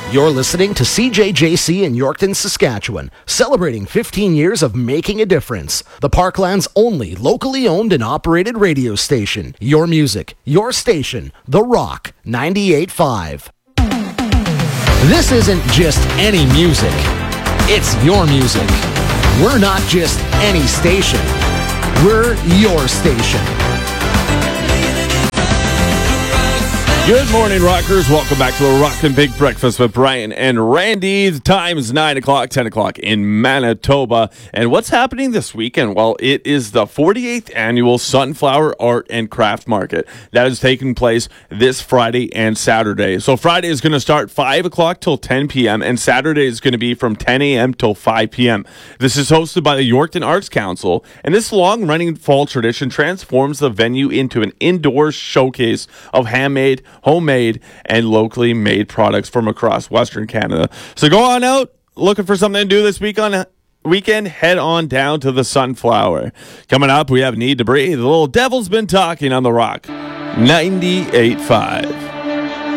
You're listening to CJJC in Yorkton, Saskatchewan, celebrating 15 years of making a difference. The Parkland's only locally owned and operated radio station. Your music, your station, The Rock 98.5. This isn't just any music. It's your music. We're not just any station. We're your station. Good morning, rockers. Welcome back to the Rockin' Big Breakfast with Brian and Randy. The time is 9 o'clock, 10 o'clock in Manitoba. And what's happening this weekend? Well, it is the 48th annual Sunflower Art and Craft Market. That is taking place this Friday and Saturday. So Friday is going to start 5 o'clock till 10 p.m. and Saturday is going to be from 10 a.m. till 5 p.m. This is hosted by the Yorkton Arts Council. And this long-running fall tradition transforms the venue into an indoor showcase of handmade, homemade, and locally made products from across Western Canada. So go on out, looking for something to do this weekend, head on down to the Sunflower. Coming up, we have Need to Breathe. The Little Devil's Been Talking on The Rock 98.5.